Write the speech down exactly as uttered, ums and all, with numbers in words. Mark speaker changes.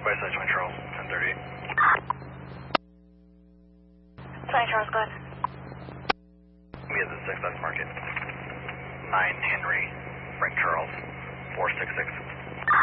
Speaker 1: by side, twenty Charles, ten thirty-eight.
Speaker 2: twenty Charles, go ahead.
Speaker 1: We have the six F Market. nine Henry, Frank Charles, four six six.